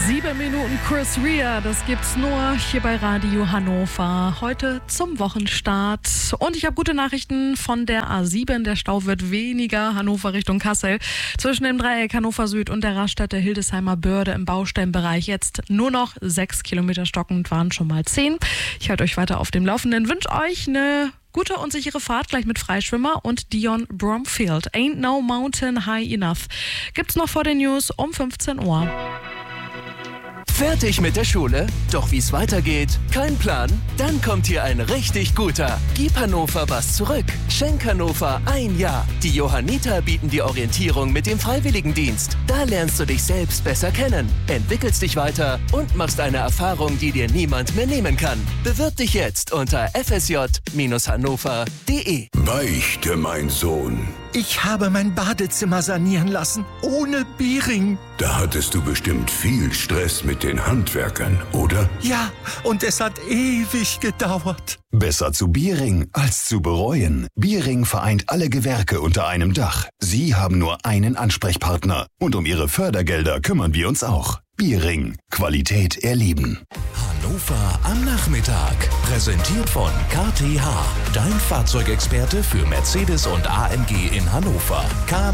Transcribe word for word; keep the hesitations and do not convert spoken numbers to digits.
Sieben Minuten Chris Rea, das gibt's nur hier bei Radio Hannover. Heute zum Wochenstart. Und ich habe gute Nachrichten von der A sieben. Der Stau wird weniger. Hannover Richtung Kassel. Zwischen dem Dreieck Hannover Süd und der Raststätte Hildesheimer Börde im Baustellenbereich jetzt nur noch sechs Kilometer stockend, waren schon mal zehn. Ich halte euch weiter auf dem Laufenden. Wünsche euch eine gute und sichere Fahrt gleich mit Freischwimmer und Dion Bromfield. Ain't no mountain high enough. Gibt's noch vor den News um fünfzehn Uhr. Fertig mit der Schule? Doch wie's weitergeht? Kein Plan? Dann kommt hier ein richtig guter. Gib Hannover was zurück. Schenk Hannover ein Jahr. Die Johanniter bieten die Orientierung mit dem Freiwilligendienst. Da lernst du dich selbst besser kennen, entwickelst dich weiter und machst eine Erfahrung, die dir niemand mehr nehmen kann. Bewirb dich jetzt unter f s j hannover punkt d e. Beichte, mein Sohn. Ich habe mein Badezimmer sanieren lassen, ohne Bering. Da hattest du bestimmt viel Stress mit den Handwerkern, oder? Ja, und es hat ewig gedauert. Besser zu Bering als zu bereuen. Bering vereint alle Gewerke unter einem Dach. Sie haben nur einen Ansprechpartner. Und um Ihre Fördergelder kümmern wir uns auch. Bering. Qualität erleben. Hannover am Nachmittag. Präsentiert von K T H. Dein Fahrzeugexperte für Mercedes und A M G in Hannover. K